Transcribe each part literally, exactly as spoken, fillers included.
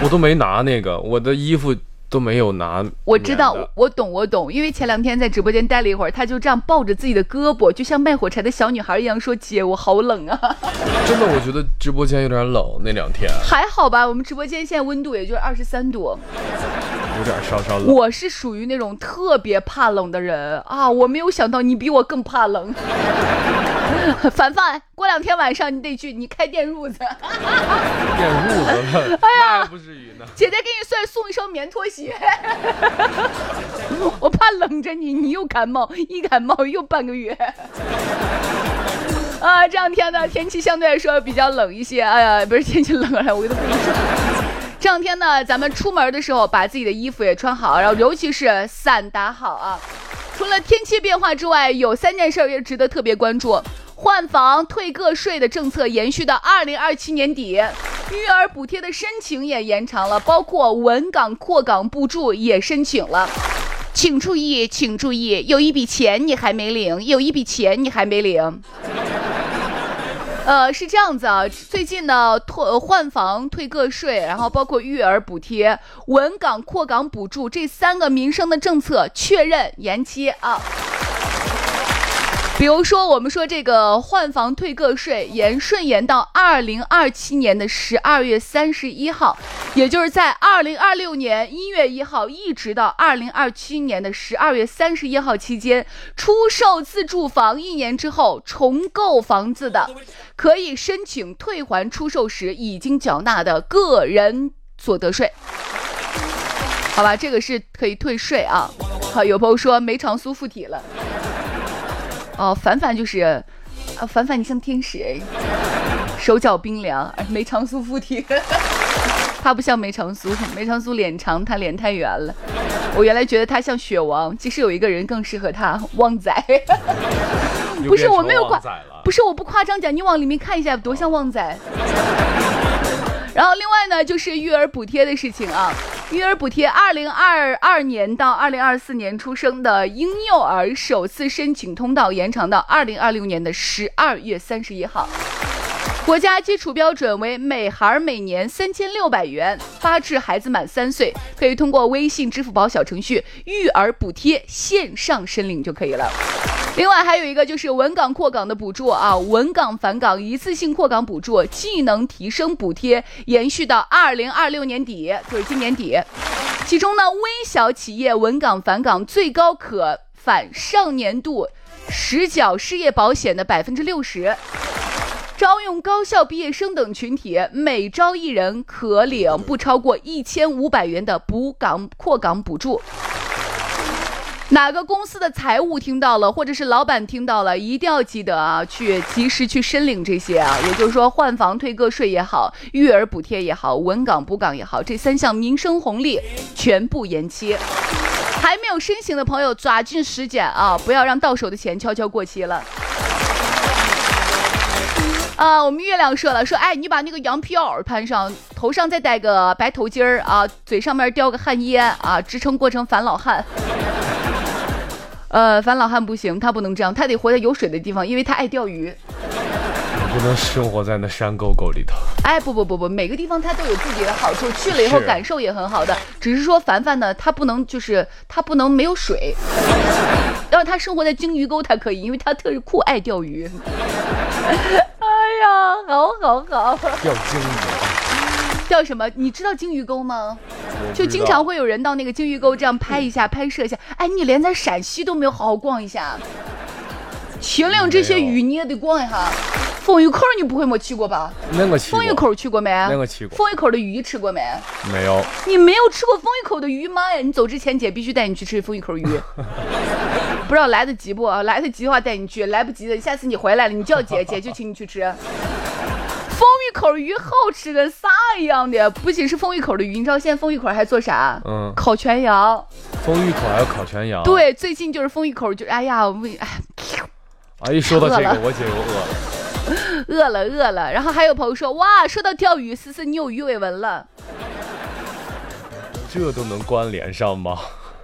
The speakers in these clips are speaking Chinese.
我都没拿那个，我的衣服都没有拿。 我知道，我懂，我懂，因为前两天在直播间待了一会儿，他就这样抱着自己的胳膊，就像卖火柴的小女孩一样说：“姐，我好冷啊。” 真的，我觉得直播间有点冷，那两天还好吧？我们直播间现在温度也就是二十三度。 有点稍稍冷。 我是属于那种特别怕冷的人啊！我没有想到你比我更怕冷。凡凡，过两天晚上你得去，你开电褥子。 电褥子？哎呀，那不至于呢。 姐姐给你算送一双棉拖鞋。我怕冷着你，你又感冒，一感冒又半个月。啊，这两天呢，天气相对来说比较冷一些。哎呀，不是天气冷了，我都跟你说。这两天呢，咱们出门的时候把自己的衣服也穿好，然后尤其是伞打好啊。除了天气变化之外，有三件事也值得特别关注。换房退个税的政策延续到二零二七年底，育儿补贴的申请也延长了，包括稳岗扩岗补助也申请了。请注意，请注意，有一笔钱你还没领，有一笔钱你还没领。呃，是这样子啊，最近呢，退换房、退个税，然后包括育儿补贴、稳岗扩岗补助这三个民生的政策确认延期啊。比如说，我们说这个换房退个税延顺延到二零二七年的十二月三十一号，也就是在二零二六年一月一号一直到二零二七年的十二月三十一号期间，出售自住房一年之后重购房子的，可以申请退还出售时已经缴纳的个人所得税。好吧，这个是可以退税啊。好，有朋友说梅长苏附体了。哦，凡凡就是，啊，凡凡你像天使哎，手脚冰凉，梅长苏附体。他不像梅长苏，梅长苏脸长，他脸太圆了。我原来觉得他像雪王，其实有一个人更适合他，旺仔。不是我没有夸，不是我不夸张讲，你往里面看一下，多像旺仔。然后另外呢，就是育儿补贴的事情啊。育儿补贴，二零二二年到二零二四年出生的婴幼儿首次申请通道延长到二零二六年的十二月三十一号。国家基础标准为每孩每年三千六百元，发至孩子满三岁，可以通过微信、支付宝小程序育儿补贴线上申领就可以了。另外还有一个就是稳岗扩岗的补助啊，稳岗返岗一次性扩岗补助技能提升补贴延续到二零二六年底，就是今年底。其中呢，微小企业稳岗返岗最高可返上年度实缴失业保险的百分之六十。招用高校毕业生等群体，每招一人可领不超过一千五百元的补岗扩岗补助。哪个公司的财务听到了，或者是老板听到了，一定要记得啊，去及时去申领这些啊。也就是说，换房退个税也好，育儿补贴也好，稳岗补岗也好，这三项民生红利全部延期。还没有申请的朋友，抓紧时间啊，不要让到手的钱悄悄过期了。啊，我们月亮说了，说哎，你把那个羊皮袄攀上，头上再戴个白头巾儿啊，嘴上面叼个旱烟啊，支撑过程返老汉。呃，返老汉不行，他不能这样，他得活在有水的地方，因为他爱钓鱼。 不能生活在那山沟沟里头。 哎，不不不不，每个地方它都有自己的好处，去了以后感受也很好的。只是说凡凡呢，他不能就是他不能没有水。要是他生活在鲸鱼沟，他可以，因为他特酷爱钓鱼。哎呀，好好好。 钓鲸鱼。 钓什么？你知道鲸鱼沟吗？就经常会有人到那个鲸鱼沟这样拍一下、拍摄一下。哎，你连在陕西都没有好好逛一下。秦岭这些鱼你也得逛一下。丰峪口你不会没去过吧？ 那个去过。 丰峪口去过没？ 那个去过。 丰峪口的鱼吃过没？ 没有。 你没有吃过丰峪口的鱼吗？呀，你走之前姐必须带你去吃丰峪口鱼。不知道来得及不？来得及的话带你去，来不及的下次你回来了，你叫姐姐就请你去吃。丰峪口鱼好吃跟啥一样的，不仅是丰峪口的鱼，你知道现在丰峪口还做啥？嗯，烤全羊。 丰峪口还有烤全羊？ 对，最近就是丰峪口就哎呀，我哎， 啊一说到这个，我姐又饿了。 饿了饿了，然后还有朋友说哇，说到钓鱼，思思你有鱼尾纹了， 这都能关联上吗？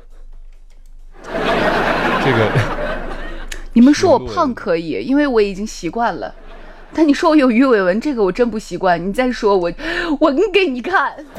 这个， 你们说我胖可以，因为我已经习惯了，但你说我有鱼尾纹，这个我真不习惯。你再说我，我给你看。